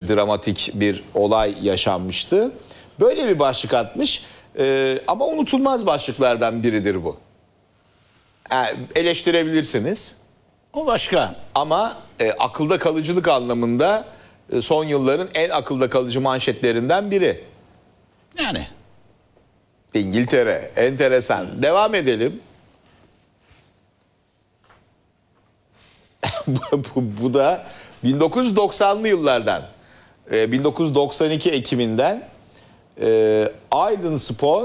dramatik bir olay yaşanmıştı. Böyle bir başlık atmış. Ama unutulmaz başlıklardan biridir bu. Yani eleştirebilirsiniz. O başka. Ama akılda kalıcılık anlamında son yılların en akılda kalıcı manşetlerinden biri. Yani. İngiltere. Enteresan. Devam edelim. bu da 1990'lı yıllardan. 1992 Ekim'inden Aydınspor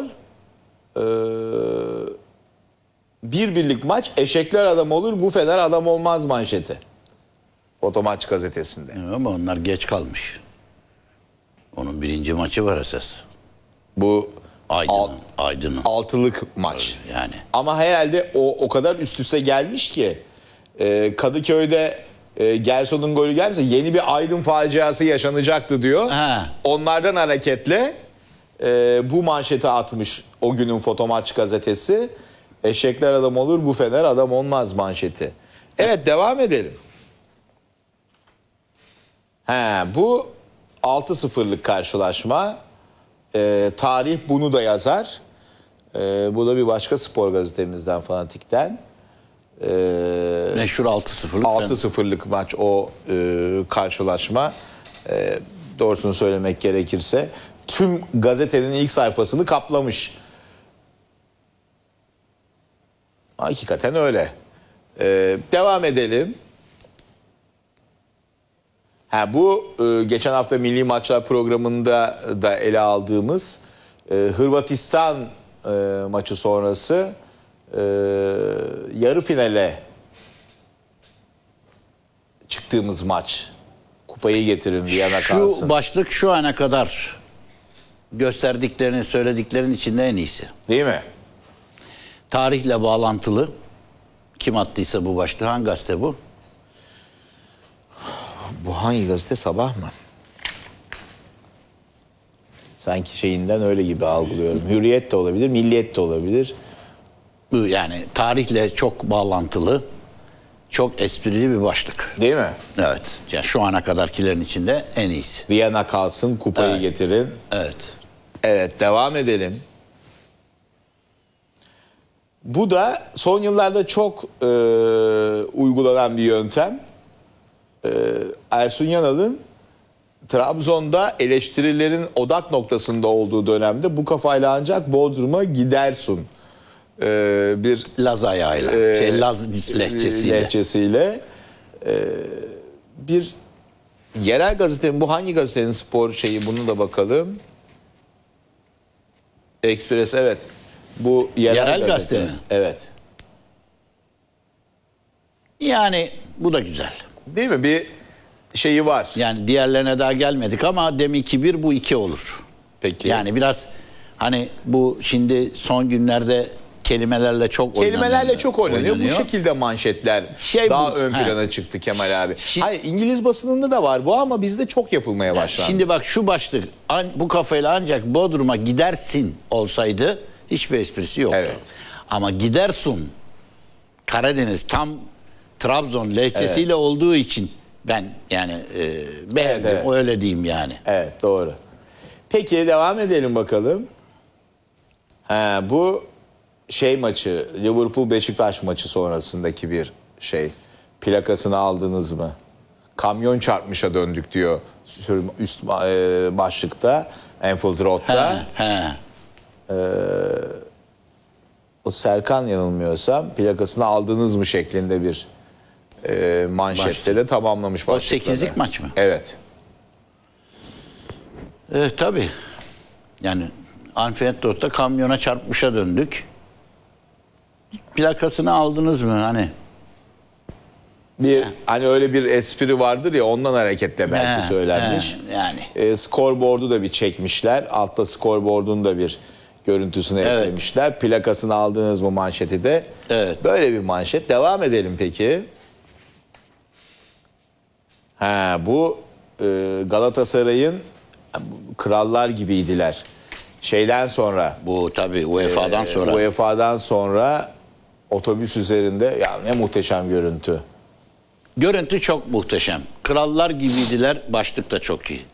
bir birlik maç, eşekler adam olur, bu Fener adam olmaz manşeti. Fotomaç gazetesinde. Ama onlar geç kalmış. Onun birinci maçı var esas. Bu Aydın'ın. altılık maç. Yani. Ama herhalde o kadar üst üste gelmiş ki Kadıköy'de Gerson'un golü gelmişse yeni bir Aydın faciası yaşanacaktı diyor. Ha. Onlardan hareketle bu manşeti atmış o günün Fotomaç gazetesi. Eşekler adam olur, bu Fener adam olmaz manşeti. Evet, devam edelim. Bu 6-0'lık karşılaşma. Tarih bunu da yazar. Bu da bir başka spor gazetemizden, Fanatik'ten. Meşhur 6-0'lık. 6-0'lık maç o karşılaşma. Doğrusunu söylemek gerekirse tüm gazetenin ilk sayfasını kaplamış. Hakikaten öyle. Devam edelim. Bu geçen hafta Milli Maçlar programında da ele aldığımız Hırvatistan maçı sonrası yarı finale çıktığımız maç. Kupayı getirin, Viyana kalsın. Şu başlık şu ana kadar gösterdiklerini, söylediklerin içinde en iyisi. Değil mi? Tarihle bağlantılı. Kim attıysa bu başlığı, hangi gazete bu? Bu hangi gazete, Sabah mı? Sanki şeyinden öyle gibi algılıyorum. Hürriyet de olabilir, Milliyet de olabilir. Bu yani tarihle çok bağlantılı, çok esprili bir başlık. Değil mi? Evet. Yani şu ana kadarkilerin içinde en iyisi. Viyana kalsın, kupayı getirin. Evet. Evet, devam edelim. Bu da son yıllarda çok uygulanan bir yöntem. Ersun Yanal'ın Trabzon'da eleştirilerin odak noktasında olduğu dönemde bu kafayla ancak Bodrum'a gidersun. Bir Laz ayağıyla, Laz lehçesiyle. Bir yerel gazetenin, bu hangi gazetenin spor şeyi, bunu da bakalım. Express, evet. Bu yerel gazete mi? Evet. Yani bu da güzel. Değil mi? Bir şeyi var. Yani diğerlerine daha gelmedik ama deminki bir, bu iki olur. Peki. Yani biraz hani bu şimdi son günlerde kelimelerle çok oynanıyor. Bu şekilde manşetler daha ön plana çıktı Kemal abi. Hayır, İngiliz basınında da var bu ama bizde çok yapılmaya başlandı. Şimdi bak şu başlık, bu kafayla ancak Bodrum'a gidersin olsaydı hiçbir esprisi yoktu. Evet. Ama gidersun, Karadeniz tam Trabzon lehçesiyle olduğu için ben yani beğendim, evet. öyle diyeyim yani. Evet, doğru. Peki devam edelim bakalım. Bu şey maçı, Liverpool-Beşiktaş maçı sonrasındaki bir şey. Plakasını aldınız mı? Kamyon çarpmışa döndük diyor üst başlıkta, Anfield Road'da. O Serkan, yanılmıyorsam, plakasını aldınız mı şeklinde bir manşette de tamamlamış başlıkları. O 8'lik maç mı? Evet. Tabii. Yani Anfield Road'da kamyona çarpmışa döndük. Plakasını aldınız mı hani? Hani öyle bir espri vardır ya, ondan hareketle belki söylenmiş. Yani. Scoreboard'u da bir çekmişler. Altta scoreboard'un da bir görüntüsünü eklemişler. Plakasını aldınız mı manşeti de. Evet. Böyle bir manşet. Devam edelim peki. Bu Galatasaray'ın krallar gibiydiler. Şeyden sonra. Bu tabii UEFA'dan sonra. UEFA'dan sonra otobüs üzerinde, ya ne muhteşem görüntü. Görüntü çok muhteşem. Krallar gibiydiler, başlık da çok iyi.